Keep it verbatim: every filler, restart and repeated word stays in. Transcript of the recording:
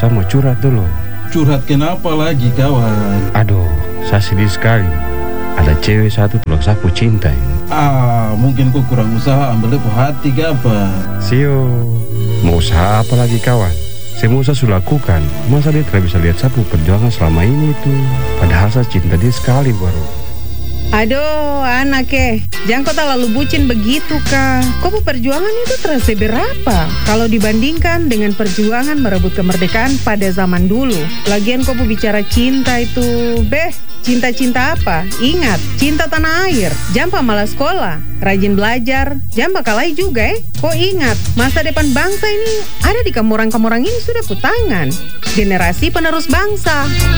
saya mau curhat dulu. Curhat kenapa lagi kawan? Aduh, saya sedih sekali. Ada cewek satu tolak sapu cinta ini. Ah, mungkin kau kurang usaha ambil depo hati ke apa? Sio, mau usaha apa lagi kawan? Semua saya sudah lakukan. Masa dia tidak bisa lihat sapu perjuangan selama ini tuh? Padahal saya cinta dia sekali baru. Aduh, anak eh, jangan kau terlalu bucin begitu, Kak. Kau perjuangan itu terasa berapa kalau dibandingkan dengan perjuangan merebut kemerdekaan pada zaman dulu. Lagian kau bicara cinta itu, beh, cinta-cinta apa? Ingat, cinta tanah air. Jangan malah sekolah, rajin belajar, jangan kalai juga eh. Kau ingat, masa depan bangsa ini ada di kamurang-kamurang ini sudah kutangan. Generasi penerus bangsa.